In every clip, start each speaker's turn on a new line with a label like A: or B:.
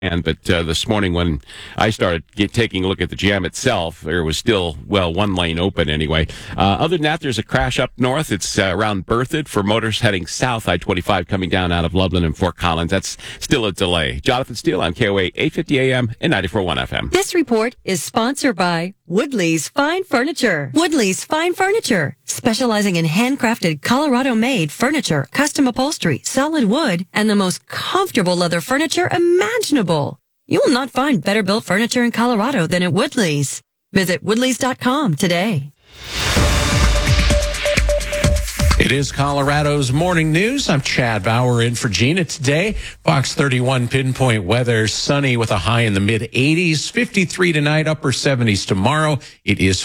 A: But this morning when I started taking a look at the jam itself, there was still, one lane open anyway. Other than that, there's a crash up north. It's around Berthoud for motors heading south, I-25 coming down out of Loveland and Fort Collins. That's still a delay. Jonathan Steele on KOA 850 AM and 94.1 FM.
B: This report is sponsored by Woodley's Fine Furniture. Woodley's Fine Furniture, specializing in handcrafted Colorado-made furniture, custom upholstery, solid wood, and the most comfortable leather furniture imaginable. You will not find better built furniture in Colorado than at Woodley's. Visit woodleys.com today.
C: It is Colorado's morning news. I'm Chad Bauer in for Gina today. Fox 31 pinpoint weather, sunny with a high in the mid 80s, 53 tonight, upper 70s tomorrow. It is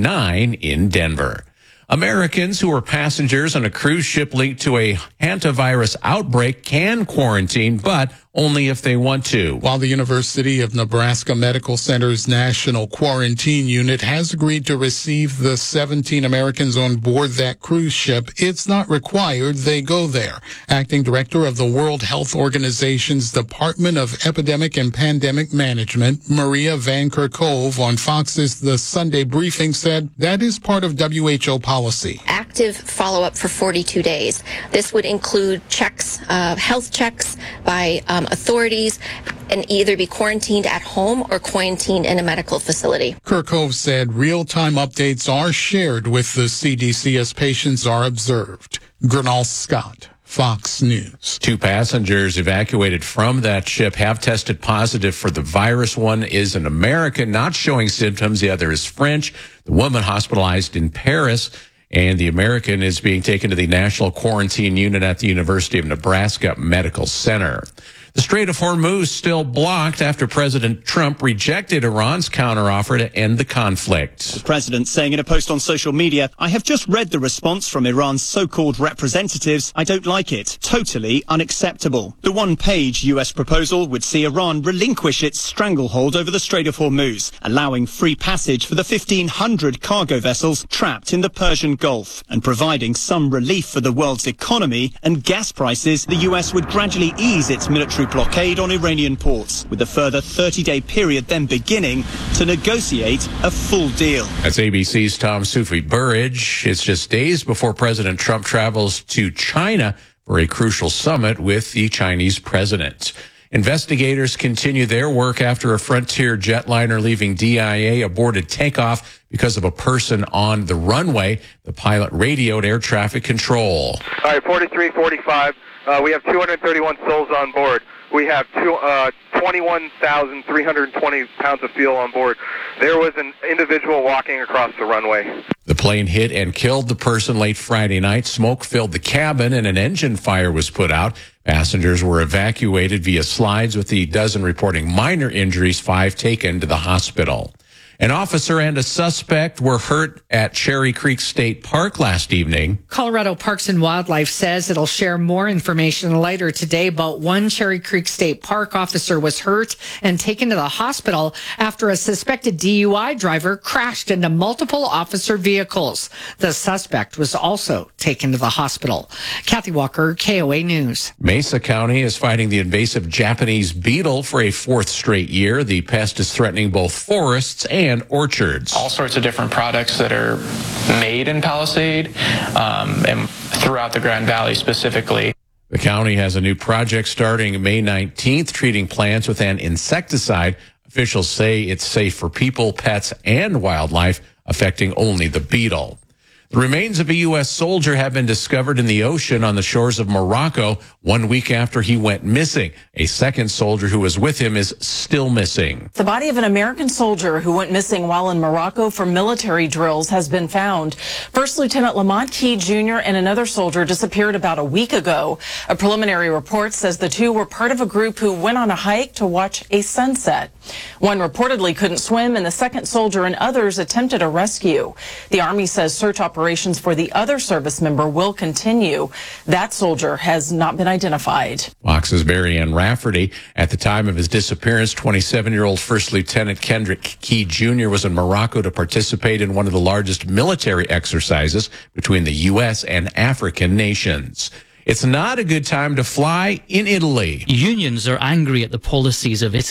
C: 49 in Denver. Americans who are passengers on a cruise ship linked to a hantavirus outbreak can quarantine, but only if they want to.
D: While the University of Nebraska Medical Center's National Quarantine Unit has agreed to receive the 17 Americans on board that cruise ship, it's not required they go there. Acting Director of the World Health Organization's Department of Epidemic and Pandemic Management, Maria Van Kerkhove, on Fox's The Sunday Briefing said that is part of WHO policy.
E: Active follow-up for 42 days. This would include checks, health checks by authorities, and either be quarantined at home or quarantined in a medical facility.
D: Kerkhove said real-time updates are shared with the CDC as patients are observed. Gernal Scott, Fox News.
C: 2 passengers evacuated from that ship have tested positive for the virus. One is an American, not showing symptoms. The other is French. The woman hospitalized in Paris, and the American is being taken to the National Quarantine Unit at the University of Nebraska Medical Center. The Strait of Hormuz still blocked after President Trump rejected Iran's counteroffer to end the conflict.
F: The president saying in a post on social media, "I have just read the response from Iran's so-called representatives. I don't like it. Totally unacceptable." The one-page U.S. proposal would see Iran relinquish its stranglehold over the Strait of Hormuz, allowing free passage for the 1,500 cargo vessels trapped in the Persian Gulf, and providing some relief for the world's economy and gas prices. The U.S. would gradually ease its military blockade on Iranian ports, with a further 30-day period then beginning to negotiate a full deal.
C: That's ABC's Tom Sufi Burridge. It's just days before President Trump travels to China for a crucial summit with the Chinese president. Investigators continue their work after a Frontier jetliner leaving DIA aborted takeoff because of a person on the runway. The pilot radioed air traffic control.
G: All right, 4345. We have 231 souls on board. We have 21,320 pounds of fuel on board. There was an individual walking across the runway.
C: The plane hit and killed the person late Friday night. Smoke filled the cabin and an engine fire was put out. Passengers were evacuated via slides, with the dozen reporting minor injuries, 5 taken to the hospital. An officer and a suspect were hurt at Cherry Creek State Park last evening.
H: Colorado Parks and Wildlife says it'll share more information later today about one Cherry Creek State Park officer was hurt and taken to the hospital after a suspected DUI driver crashed into multiple officer vehicles. The suspect was also taken to the hospital. Kathy Walker, KOA News.
C: Mesa County is fighting the invasive Japanese beetle for a 4th straight year. The pest is threatening both forests and orchards.
I: All sorts of different products that are made in Palisade and throughout the Grand Valley specifically.
C: The county has a new project starting May 19th, treating plants with an insecticide. Officials say it's safe for people, pets, and wildlife, affecting only the beetle. The remains of a U.S. soldier have been discovered in the ocean on the shores of Morocco 1 week after he went missing. A second soldier who was with him is still missing.
J: The body of an American soldier who went missing while in Morocco for military drills has been found. First Lieutenant Lamont Key Jr. and another soldier disappeared about a week ago. A preliminary report says the two were part of a group who went on a hike to watch a sunset. One reportedly couldn't swim, and the second soldier and others attempted a rescue. The Army says search operations for the other service member will continue. That soldier has not been identified.
C: Fox's Barry Ann Rafferty. At the time of his disappearance, 27-year-old First Lieutenant Kendrick Key Jr. was in Morocco to participate in one of the largest military exercises between the U.S. and African nations. It's not a good time to fly in Italy.
K: Unions are angry at the policies of Italy.